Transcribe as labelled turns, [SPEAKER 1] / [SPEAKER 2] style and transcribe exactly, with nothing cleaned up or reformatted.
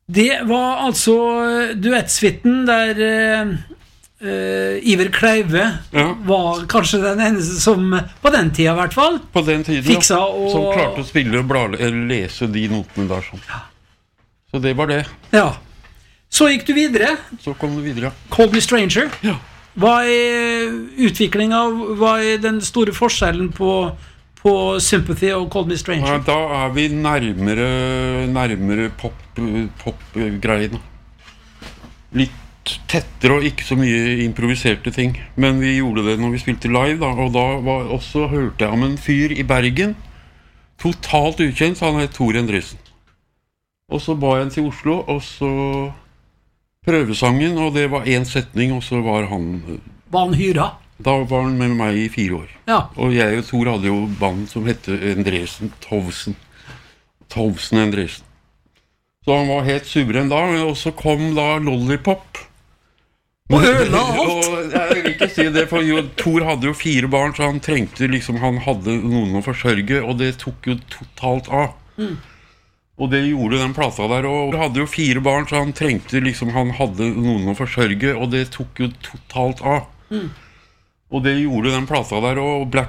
[SPEAKER 1] Det var altså duettsvitten der uh, uh, Iver Kleive ja. Var kanskje den eneste som, på den tida I hvert fall,
[SPEAKER 2] på den tiden,
[SPEAKER 1] fiksa
[SPEAKER 2] ja.
[SPEAKER 1] Og...
[SPEAKER 2] Som klarte å spille og bla, eller lese de notene der sånn. Ja. Så det var det.
[SPEAKER 1] Ja. Så gikk du videre.
[SPEAKER 2] Så kom du videre, ja.
[SPEAKER 1] Call Me Stranger.
[SPEAKER 2] Ja.
[SPEAKER 1] Hva er utviklingen, hva er den store forskjellen på på Sympathy og Call Me Stranger?
[SPEAKER 2] Ja, da er vi nærmere nærmere pop, pop-greiene. Litt tettere og ikke så mye improviserte ting. Men vi gjorde det når vi spilte live, da. Og da var også, hørte jeg om en fyr I Bergen, totalt ukjent, han het Tor Endresen. Og så ba jeg han til Oslo, og så prøvesangen, og det var en setning, og så var han...
[SPEAKER 1] Var han hyra?
[SPEAKER 2] Da var han med meg I fire år.
[SPEAKER 1] Ja.
[SPEAKER 2] Og jeg og Tor hadde jo band som hette Endresen Tovsen. Tovsen Endresen. Så han var helt suveren da, og så kom da Lollipop.
[SPEAKER 1] Og øla alt!
[SPEAKER 2] Og jeg vil ikke si det, for jo, Tor hadde jo fire barn, så han trengte liksom, han hadde noen å forsørge, og det tok jo totalt av. Mm. Og det gjorde den plata der, og han hadde jo fire barn, så han trengte liksom, han hadde noen å forsørge, og det tok jo totalt av. Mm. Og det gjorde den plata der, og Black